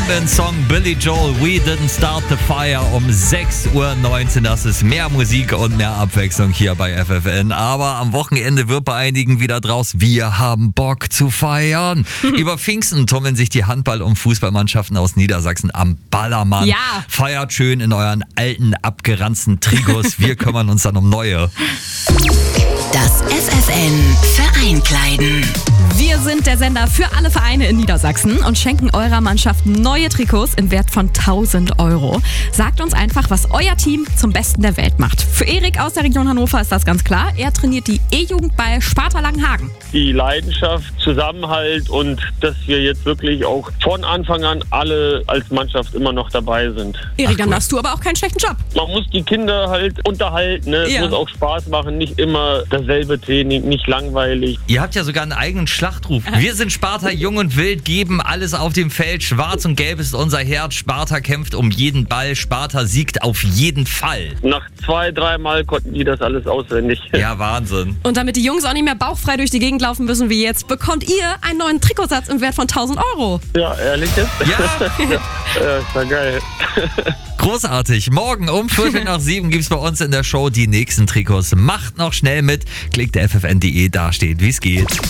Song Billy Joel, We Didn't Start the Fire um 6:19 Uhr. Das ist mehr Musik und mehr Abwechslung hier bei FFN. Aber am Wochenende wird bei einigen wieder draus, wir haben Bock zu feiern. Über Pfingsten tummeln sich die Handball- und Fußballmannschaften aus Niedersachsen am Ballermann. Ja. Feiert schön in euren alten, abgeranzten Trikots. Wir kümmern uns dann um neue. Das FFN Vereinkleiden. Wir sind der Sender für alle Vereine in Niedersachsen und schenken eurer Mannschaft neue Trikots im Wert von 1.000 Euro. Sagt uns einfach, was euer Team zum Besten der Welt macht. Für Erik aus der Region Hannover ist das ganz klar. Er trainiert die E-Jugend bei Sparta Langenhagen. Die Leidenschaft, Zusammenhalt und dass wir jetzt wirklich auch von Anfang an alle als Mannschaft immer noch dabei sind. Erik, dann hast du aber auch keinen schlechten Job. Man muss die Kinder halt unterhalten, ne? Ja. Es muss auch Spaß machen, nicht immer dasselbe Training, nicht langweilig. Ihr habt ja sogar einen eigenen Schlachtruf. Wir sind Sparta jung und wild, geben alles auf dem Feld. Schwarz und gelb ist unser Herz. Sparta kämpft um jeden Ball. Sparta siegt auf jeden Fall. Nach 2-3 Mal konnten die das alles auswendig. Ja, Wahnsinn. Und damit die Jungs auch nicht mehr bauchfrei durch die Gegend laufen müssen wie jetzt, bekommt ihr einen neuen Trikotsatz im Wert von 1.000 Euro. Ja, ehrlich jetzt? Ja. Ja, ist ja geil. Großartig. Morgen um 6:45 gibt's bei uns in der Show die nächsten Trikots. Macht noch schnell mit. Klickt ffn.de, da steht, wie es geht.